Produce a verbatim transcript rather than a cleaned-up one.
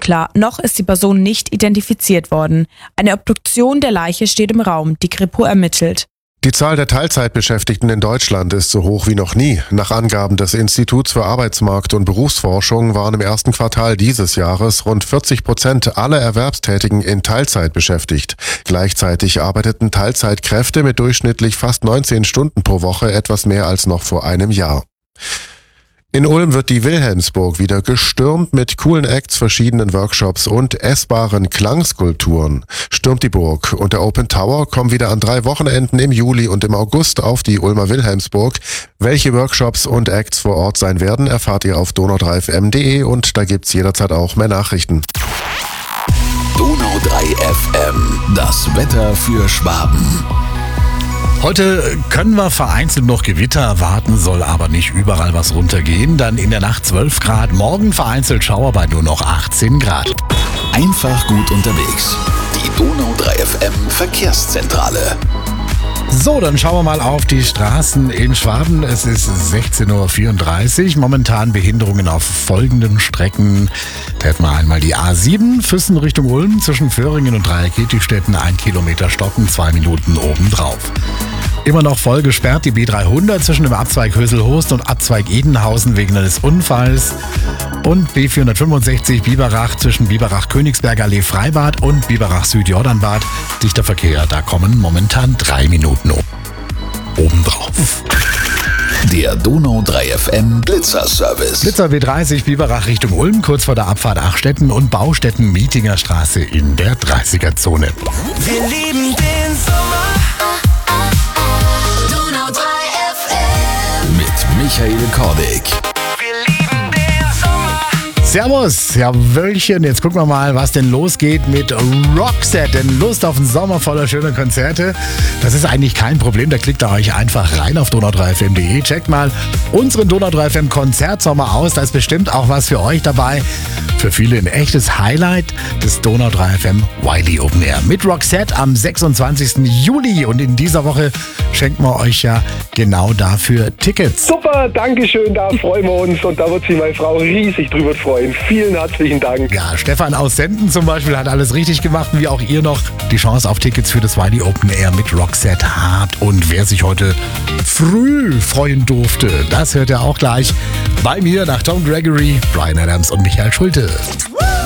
unklar. Noch ist die Person nicht identifiziert worden. Eine Obduktion der Leiche steht im Raum. Die Kripo ermittelt. Die Zahl der Teilzeitbeschäftigten in Deutschland ist so hoch wie noch nie. Nach Angaben des Instituts für Arbeitsmarkt- und Berufsforschung waren im ersten Quartal dieses Jahres rund vierzig Prozent aller Erwerbstätigen in Teilzeit beschäftigt. Gleichzeitig arbeiteten Teilzeitkräfte mit durchschnittlich fast neunzehn Stunden pro Woche etwas mehr als noch vor einem Jahr. In Ulm wird die Wilhelmsburg wieder gestürmt mit coolen Acts, verschiedenen Workshops und essbaren Klangskulpturen. Stürmt die Burg und der Open Tower kommen wieder an drei Wochenenden im Juli und im August auf die Ulmer Wilhelmsburg. Welche Workshops und Acts vor Ort sein werden, erfahrt ihr auf donau drei f m punkt de und da gibt's jederzeit auch mehr Nachrichten. Donau drei F M, das Wetter für Schwaben. Heute können wir vereinzelt noch Gewitter erwarten, soll aber nicht überall was runtergehen. Dann in der Nacht zwölf Grad, morgen vereinzelt Schauer bei nur noch achtzehn Grad. Einfach gut unterwegs. Die Donau drei F M Verkehrszentrale. So, dann schauen wir mal auf die Straßen in Schwaben. Es ist sechzehn Uhr vierunddreißig. Momentan Behinderungen auf folgenden Strecken. Da hätten wir einmal die A sieben, Füssen Richtung Ulm, zwischen Föhringen und Dreieckettigstetten, ein Kilometer stocken, zwei Minuten obendrauf. Immer noch voll gesperrt die B dreihundert zwischen dem Abzweig Höselhorst und Abzweig Edenhausen wegen eines Unfalls. Und B vierhundertfünfundsechzig Biberach zwischen Biberach-Königsberger Allee Freibad und Biberach-Süd-Jordanbad. Dichter Verkehr, da kommen momentan drei Minuten obendrauf. Der Donau drei F M Blitzer-Service. Blitzer W dreißig Biberach Richtung Ulm, kurz vor der Abfahrt Achstetten und Baustetten Mietinger Straße in der dreißiger-Zone. Wir lieben den Sommer. Donau drei F M. Mit Michael Kordick. Servus, ja Wöllchen, jetzt gucken wir mal, was denn losgeht mit Roxette. Denn Lust auf einen Sommer voller schöner Konzerte, das ist eigentlich kein Problem. Da klickt ihr euch einfach rein auf donau drei f m punkt de. Checkt mal unseren Donau drei F M Konzertsommer aus. Da ist bestimmt auch was für euch dabei. Für viele ein echtes Highlight des Donau drei F M Wiley Open Air mit Roxette am sechsundzwanzigsten Juli. Und in dieser Woche schenken wir euch ja genau dafür Tickets. Super, Dankeschön, da freuen wir uns und da wird sich meine Frau riesig drüber freuen. Vielen herzlichen Dank. Ja, Stefan aus Senden zum Beispiel hat alles richtig gemacht, wie auch ihr noch die Chance auf Tickets für das Wiley Open Air mit Roxette habt. Und wer sich heute früh freuen durfte, das hört ihr auch gleich bei mir nach Tom Gregory, Bryan Adams und Michael Schulte.